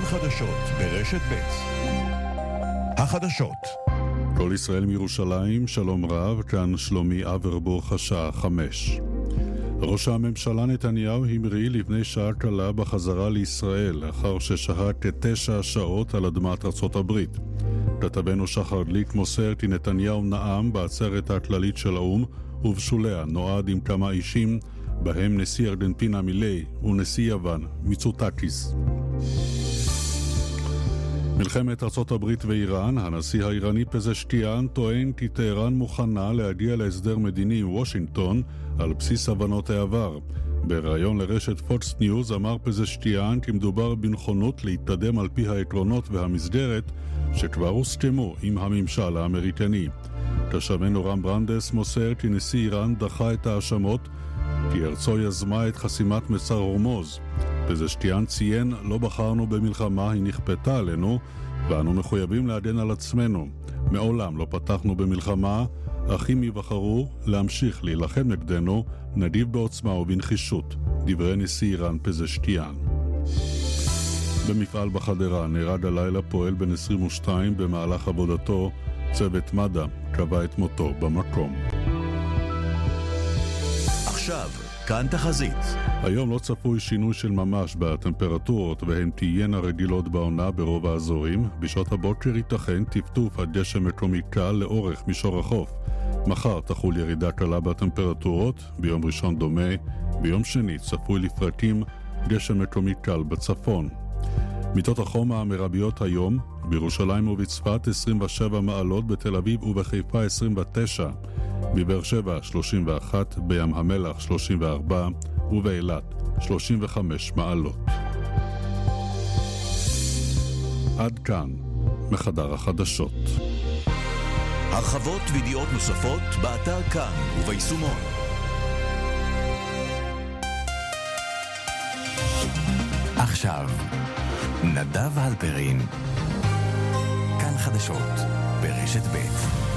חדשות ברשת ב'. החדשות. כל ישראל מירושלים, שלום רב, כאן שלומי אברבוך, השעה 5. ראש הממשלה נתניהו המריא לפני שעה קלה בחזרה לישראל, לאחר ששהה כ9 שעות על אדמת ארצות הברית. כתבנו שחר גליק מוסר כי נתניהו נאם בעצרת הכללית של האו"ם, ובשוליה נועד עם כמה אישים, בהם נשיא ארגנטינה מילי ונשיא יוון מיצוטקיס. מלחמת ארצות הברית ואיראן, הנשיא האיראני פזשקיאן טוען כי טהרן מוכנה להגיע להסדר מדיני עם וושינגטון על בסיס הבנות העבר. בראיון לרשת פוקס ניוז אמר פזשקיאן כי מדובר בנכונות להתקדם על פי העקרונות והמסגרת שכבר הוסכמו עם הממשל האמריקני. תושבנו רם ברנדס מוסר כי נשיא איראן דחה את האשמות כי ארצו יזמה את חסימת מצר הורמוז. פזשקיאן ציין, לא בחרנו במלחמה, היא נכפתה עלינו, ואנו מחויבים להגן על עצמנו. מעולם לא פתחנו במלחמה, אך אם יבחרו להמשיך להילחם נגדנו, נגיב בעוצמה ובנחישות. דברי נשיא איראן פזשקיאן. במפעל בחדרה נהרג הלילה פועל בן 22 במהלך עבודתו. צוות מד"א קבע את מותו במקום. עכשיו כאן תחזית. היום לא צפוי שינוי של ממש בטמפרטורות והן תהיינה רגילות בעונה ברוב האזורים. בשעות הבוקר ייתכן טפטוף עד גשם מקומי קל לאורך מישור החוף. מחר תחול ירידה קלה בטמפרטורות, ביום ראשון דומה, ביום שני צפוי לפרקים גשם מקומי קל בצפון. מיטות החום המרביות היום, בירושלים ובצפת 27 מעלות, בתל אביב ובחיפה 29, בבאר שבע 31, בים המלח 34 ובאילת 35 מעלות. עד כאן מחדר החדשות. הרחבות וידיעות נוספות באתר כאן וביישומון. עכשיו נדב הלפרין, כאן חדשות ברשת ב'.